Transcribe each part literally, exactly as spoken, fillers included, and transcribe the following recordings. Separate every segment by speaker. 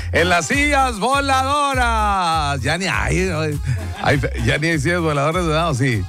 Speaker 1: En las sillas voladoras. Ya ni hay, hay ya ni hay sillas voladoras, ¿verdad? ¿O sí?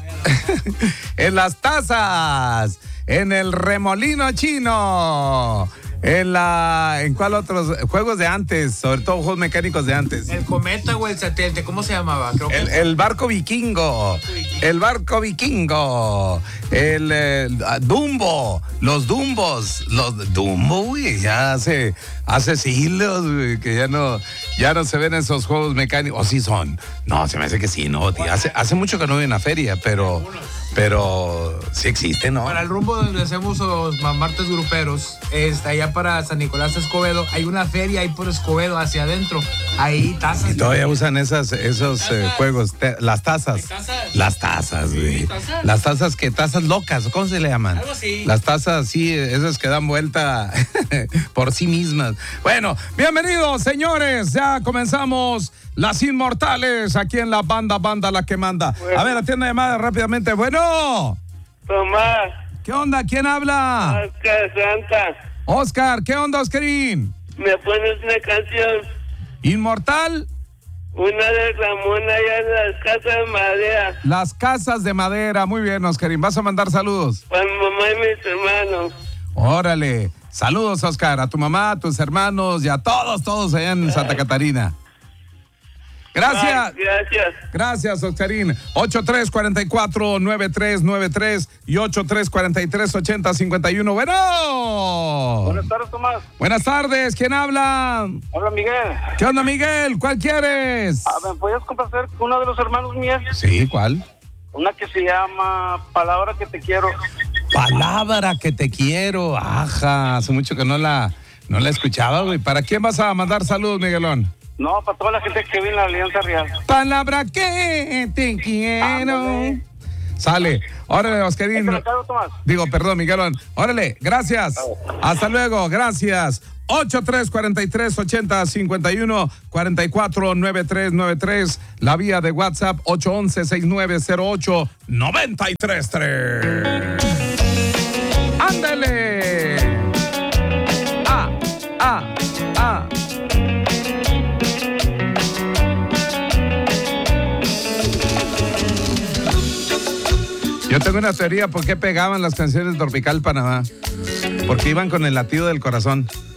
Speaker 1: En las tazas. En el remolino chino. En la, ¿en cuál otros juegos de antes? Sobre todo juegos mecánicos de antes.
Speaker 2: El cometa o el satélite, ¿cómo se llamaba? Creo que
Speaker 1: el, el barco vikingo. El barco vikingo. El, el Dumbo. Los Dumbos. Los Dumbo, güey. Ya hace, hace siglos, güey, que ya no, ya no se ven esos juegos mecánicos. O sí son. No, se me hace que sí, no, tío. Hace, hace mucho que no voy a una feria, pero, pero sí existe, ¿no?
Speaker 2: Para el rumbo donde hacemos los martes gruperos, está allá para San Nicolás Escobedo, hay una feria ahí por Escobedo hacia adentro, ahí tazas.
Speaker 1: Y todavía usan esas, esos eh, juegos, te, las tazas.
Speaker 2: ¿Tazas?
Speaker 1: Las tazas, güey.
Speaker 2: Sí, ¿tazas?
Speaker 1: Las tazas que, tazas locas, ¿cómo se le llaman?
Speaker 2: Algo así.
Speaker 1: Las tazas, sí, esas que dan vuelta por sí mismas. Bueno, bienvenidos, señores, ya comenzamos Las Inmortales, aquí en la banda, banda la que manda.
Speaker 3: Bueno.
Speaker 1: A ver, atiende llamada rápidamente. Bueno.
Speaker 3: Tomás.
Speaker 1: ¿Qué onda? ¿Quién habla?
Speaker 3: Oscar Santa.
Speaker 1: Oscar, ¿qué onda, Oscarín?
Speaker 3: ¿Me pones una canción?
Speaker 1: ¿Inmortal?
Speaker 3: Una de Ramón allá en las casas de madera.
Speaker 1: Las casas de madera. Muy bien, Oscarín. ¿Vas a mandar saludos?
Speaker 3: Para mi mamá y mis hermanos.
Speaker 1: Órale. Saludos, Oscar, a tu mamá, a tus hermanos y a todos, todos allá en Santa Catarina. Gracias.
Speaker 3: Ay, gracias.
Speaker 1: Gracias, Oscarín. ocho tres cuatro cuatro, nueve tres nueve tres y ocho tres cuatro tres, ocho cero cinco uno. Bueno.
Speaker 3: Buenas tardes, Tomás.
Speaker 1: Buenas tardes. ¿Quién habla?
Speaker 3: Habla Miguel.
Speaker 1: ¿Qué onda, Miguel? ¿Cuál quieres?
Speaker 3: A ver, ¿puedes complacer uno de los hermanos míos?
Speaker 1: Sí, ¿cuál?
Speaker 3: Una que se llama Palabra que te quiero.
Speaker 1: Palabra que te quiero. Ajá, hace mucho que no la, no la escuchaba, güey. ¿Para quién vas a mandar saludos, Miguelón?
Speaker 3: No, para toda la gente que vive en la Alianza Real.
Speaker 1: Palabra que te quiero.
Speaker 3: Ándale.
Speaker 1: Sale. Órale, Oscarín.
Speaker 3: ¿Te lo cargo, Tomás?
Speaker 1: Digo, perdón, Miguelón. Órale, gracias. Hasta luego, gracias. ocho tres cuatro tres, ocho cero cinco uno, cuatro cuatro nueve tres nueve tres. La vía de WhatsApp ocho once, sesenta y nueve cero ocho, noventa y tres tres. ¡Ándale! Ah, ah, ah. Yo tengo una teoría por qué pegaban las canciones de Tropical Panamá. Porque iban con el latido del corazón.